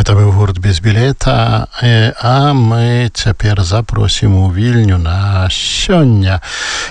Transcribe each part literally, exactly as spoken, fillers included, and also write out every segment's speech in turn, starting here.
Гэта быў гурт без білета, а мы цяпер запросім у Вільню на сёння.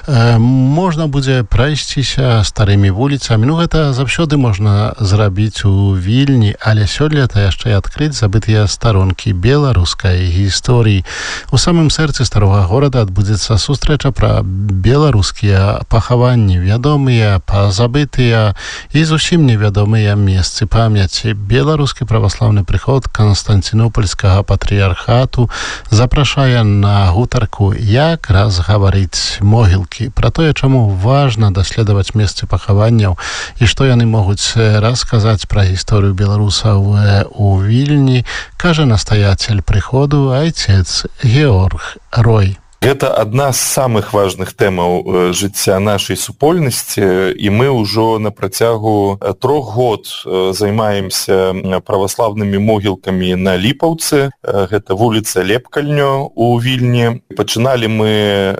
Можна будзе прайсціся старымі вуліцамі. Ну, гэта заўсёды можна зрабіць у Вільні, але сёлета яшчэ адкрыць забытыя старонкі беларускай гісторыі. У самым сэрцы старога горада адбудзецца сустрэча пра беларускія пахаванні, вядомыя, пазабытыя і зусім невядомыя месцы памяці. Беларускі праваслаўны прыход Канстанцінопольскага патрыярхату запрашае на гутарку, як раз гаварыць могілкі, пра тое, чаму важна даследаваць месцы пахаванняў і што яны могуць расказаць пра гісторыю беларусаў у Вільні, кажа настаяцель прыходу айцец Георг Рой. Гэта адна з самых важных тэмаў жыцця нашай супольнасці, і мы ўжо на працягу трох год займаемся праваслаўнымі могілкамі на Ліпаўцы. Гэта вуліца Лепкальню у Вільні. Пачыналі мы,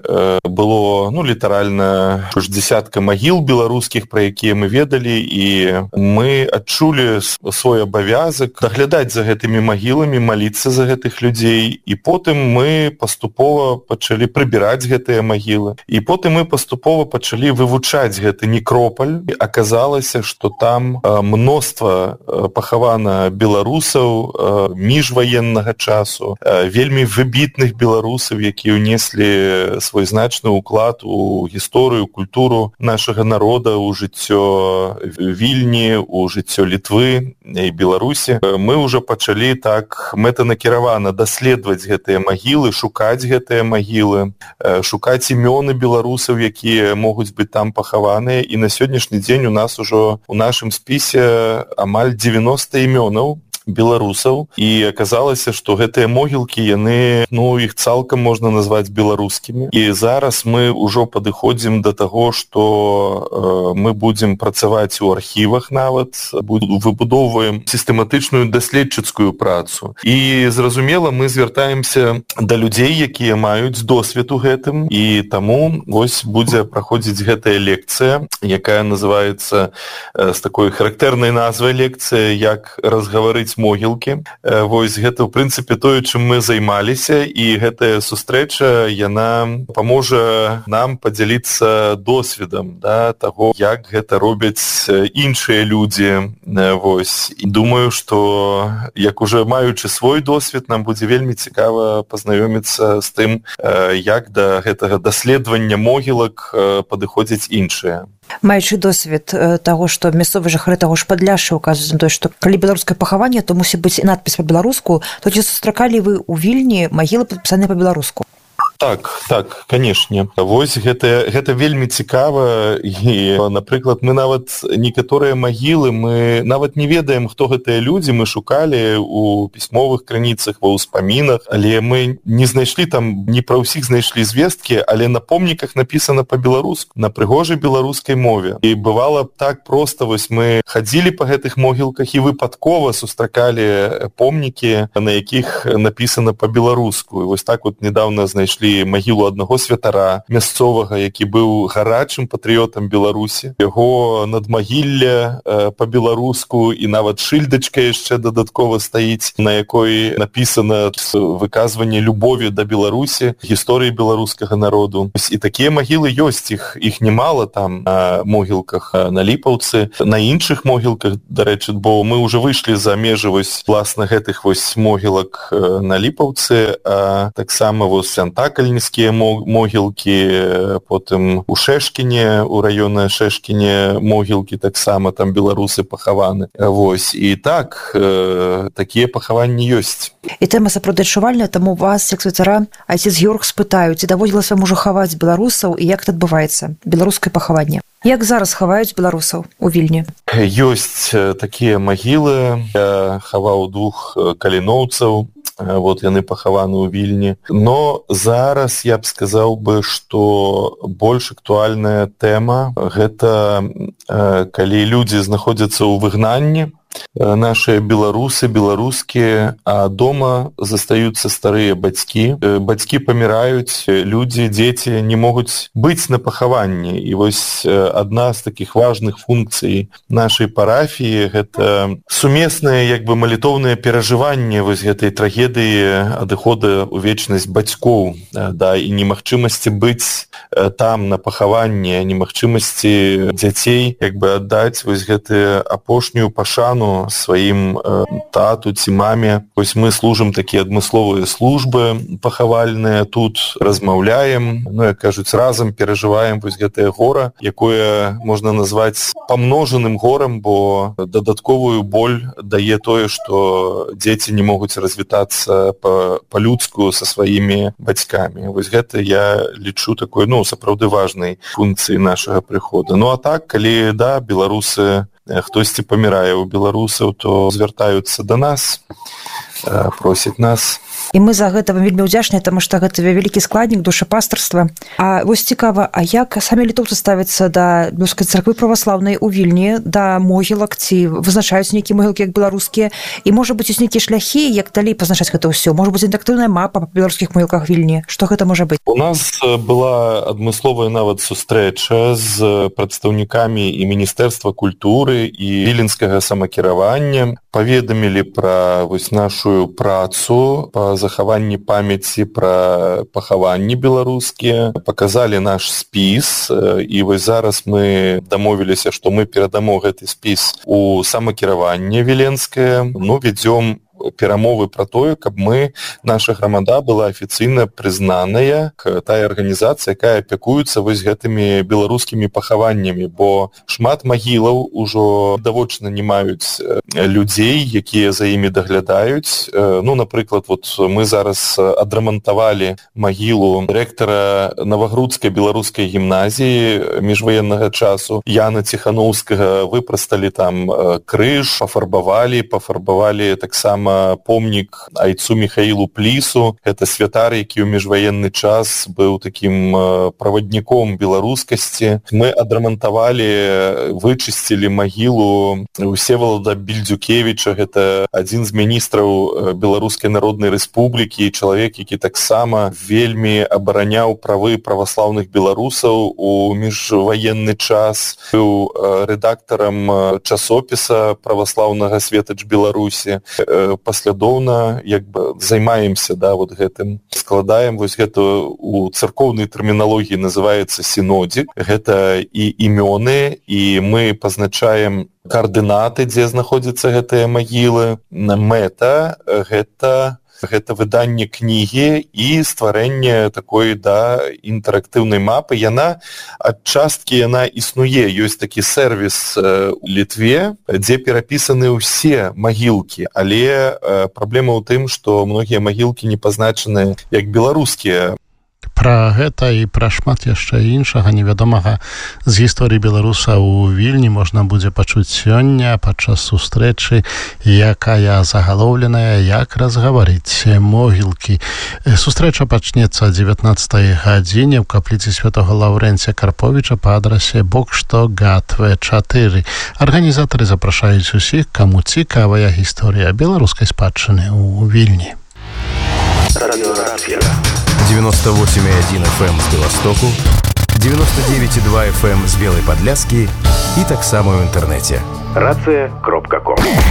было ну, літаральна дзясятка магіл беларускіх, пра якія мы ведалі, і мы адчулі свой абавязак даглядаць за гэтымі магіламі, маліцца за гэтых людзей, і потым мы паступова пачалі пачалі прыбіраць гэтыя магілы. І потым мы паступова пачалі вывучаць гэты некропаль. І аказалася, што там мноства пахавана беларусаў міжваеннага часу, вельмі выбітных беларусаў, якія ўнеслі свой значны ўклад у гісторыю, культуру нашага народа, у жыццё Вільні, у жыццё Літвы і Беларусі. Мы ўжо пачалі так мэтанакіравана даследаваць гэтыя магілы, шукаць гэтыя магілы, шукаць імёны беларусаў, якія могуць быць там пахаваныя. І на сённяшні дзень у нас ужо у нашым спісе амаль дзевяноста імёнаў беларусаў, і аказалася, што гэтыя могілкі, яны, ну, іх цалкам можна назваць беларускімі. І зараз мы ўжо падыходзім да таго, што э, мы будзем працаваць у архівах нават, выбудоўваем сістэматычную даследчыцкую працу. І, зразумела, мы звяртаемся да людзей, якія маюць досвед у гэтым, і таму вось будзе праходзіць гэтая лекцыя, якая называецца э, з такой характэрнай назвай лекцыя, як разгаварыць могілкі. Вось гэта, ў прынцыпе, тое, чым мы займаліся, і гэтая сустрэча, яна паможа нам падзяліцца досведам, да, таго, як гэта робяць іншыя людзі. Вось. І думаю, што, як уже маючы свой досвед, нам будзе вельмі цікава пазнаёміцца з тым, як да гэтага даследавання могілак падыходзяць іншыя. Маючы досвед таго, што мясцовыя жыхары таго ж Падляшша указваюць на тое, што калі беларускае пахаванне, то мусіць быць і надпіс па-беларуску, то ці сустракалі вы ў Вільні магілы падпісаныя па-беларуску? Так, так, канешне. Вось гэта, гэта вельмі цікава, і, напрыклад, мы нават некаторыя магілы, мы нават не ведаем, хто гэтыя людзі, мы шукалі у пісьмовых крыніцах, ва ўспамінах, але мы не знайшлі там, не пра ўсіх знайшлі звесткі, але на помніках напісана па-беларуску, на прыгожай беларускай мове. І бывала так проста, вось мы хадзілі па гэтых могілках і выпадкова сустракалі помнікі, на якіх напісана па-беларуску. І вось так вот недавно знайшлі магілу аднаго святара мясцовага, які быў гарачым патрыётам Беларусі. Яго надмагілле э, па-беларуску, і нават шыльдачка яшчэ дадаткова стаіць, на якой напісана выказванне любові да Беларусі, гісторыі беларускага народу. І такія магілы ёсць, іх, іх немало там на могілках на Ліпаўцы, на іншых могілках, дарэчы, бо мы ўжо выйшлі за межы вось власна гэтых вось могілак на Ліпаўцы, а таксама вось Антакальніцкія могілкі, потым у Шэшкіне, у раёне Шэшкіне могілкі таксама, там беларусы пахаваны. Вось. І так, э, такія пахаванні ёсць. І тэма сапраўды адчувальная, таму вас, як святара, айцец Георг, спытаю, ці даводзілася вам ужо хаваць беларусаў, і як гэта адбываецца, беларускае пахаванне? Як зараз хаваюць беларусаў у Вільні? Ёсць такія магілы. Я хаваў двух каліноўцаў, вот яны пахаваны ў Вільні. Но зараз я б сказаў бы, што больш актуальная тэма — гэта калі людзі знаходзяцца ў выгнанні, наши беларусы, беларускія, а дома застаюцца старыя бацькі. Бацькі паміраюць, людзі, дзеці не могуць быць на пахаванні. І вось адна з такіх важных функцый нашай парафіі — гэта сумеснае як бы малітоўнае перажыванне вось гэтай трагедыі адыхода ў вечнасць бацькоў, да, і немагчымасці быць там на пахаванні, немагчымасці дзяцей як бы аддаць вось гэтую апошнюю пашану сваім э, тату ці маме. Вось мы служым такія адмысловыя службы пахавальныя, тут размаўляем, ну, як кажуць, разам перажываем вось гэтае гора, якое можна назваць памножаным горам, бо дадатковую боль дае тое, што дзеці не могуць развітацца па-людску са сваімі бацькамі. Вось гэта я лічу такой, ну, сапраўды важнай функцыі нашага прыхода. Ну, а так, калі, да, беларусы, хтосьці памірае ў беларусаў, то звяртаюцца да нас, просяць нас. І мы за гэта вам вельмі ўдзячныя, таму што гэта вялікі складнік душапастарства. А вось цікава, а як самі літоўцы ставяцца да беларускай царквы праваслаўнай у Вільні, да могілак, ці вызначаюць нейкія могілкі як беларускія? І, можа быць, ёсць нейкія шляхі, як далей пазначаць гэта ўсё? Можа быць, інтэрактыўная мапа па беларускіх могілках Вільні? Што гэта можа быць? У нас была адмысловая нават сустрэча з прадстаўнікамі і Міністэрства культуры і віленскага самакіравання. Паведамілі пра вось нашу працу па захаванні памяці пра пахаванні беларускія, паказалі наш спіс, і вось зараз мы дамовіліся, што мы перадамо гэты спіс у самакіраванне віленскае. Ну, вядзём перамовы пра тое, каб мы, наша грамада была афіцыйна прызнаная, тая арганізацыя, якая апякуецца вось гэтымі беларускімі пахаваннямі, бо шмат магілаў ужо давочна не маюць людзей, якія за імі даглядаюць. Ну, напрыклад, вот мы зараз адрамантавалі магілу дырэктара Навагрудскай беларускай гімназіі міжваеннага часу Яна Ціхановскага, выпрасталі там крыж, пафарбавалі, пафарбавалі таксама помнік айцу Міхаілу Плісу. Гэта святар, які ў міжваенны час быў такім правадніком беларускасці. Мы адрамантавалі, вычысцілі магілу Всевалада Більдзюкевіча. Гэта адзін з міністраў Беларускай Народнай Рэспублікі, чалавек, які таксама вельмі абараняў правы праваслаўных беларусаў у міжваенны час. Быў рэдактарам часопіса праваслаўнага «Светач Беларусі». Паслядоўна як бы займаемся, да, вот гэтым. Складаем вось гэта у царкоўнай тэрміналогіі называецца сінодзік. Гэта і імёны, і мы пазначаем каардынаты, дзе знаходзяцца гэтыя магілы. Мэта — гэта гэта выданне кнігі і стварэнне такой, да, інтэрактыўнай мапы. Яна ад часткі яна існуе. Ёсць такі сервіс у Літве, дзе перапісаны ўсе магілкі, але праблема ў тым, што многія магілкі не пазначаны як беларускія. Пра гэта і пра шмат яшчэ іншага невядомага з гісторыі беларуса ў Вільні можна будзе пачуць сёння падчас сустрэчы, якая загалоўленая «Як разгаварыць могілкі». Сустрэча пачнецца о дзевятнаццатай гадзіне ў капліцы святога Лаўрэнція Карповіча па адрасе Бокштогатве чатыры. Арганізатары запрашаюць усіх, каму цікавая гісторыя беларускай спадчыны ў Вільні. девяносто восемь и один эф эм з Беластоку, девяносто девять и два эф эм з Белой Подляски и так само в интернете. рация кропка ком.